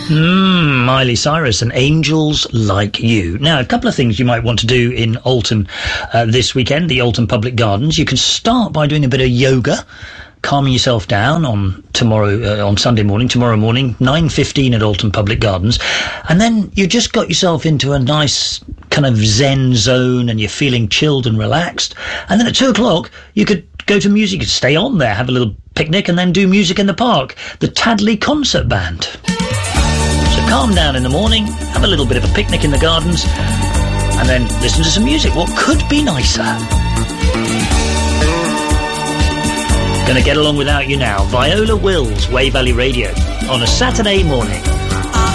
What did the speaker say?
Miley Cyrus and Angels Like You. Now, a couple of things you might want to do in Alton this weekend, the Alton Public Gardens. You can start by doing a bit of yoga, calming yourself down on Sunday morning, tomorrow morning, 9:15 at Alton Public Gardens. And then you just got yourself into a nice kind of zen zone and you're feeling chilled and relaxed. And then at 2 o'clock, you could go to music, you could stay on there, have a little picnic and then do music in the park. The Tadley Concert Band. So calm down in the morning, have a little bit of a picnic in the gardens, and then listen to some music. What could be nicer? Gonna get along without you now. Viola Wills, Way Valley Radio, on a Saturday morning.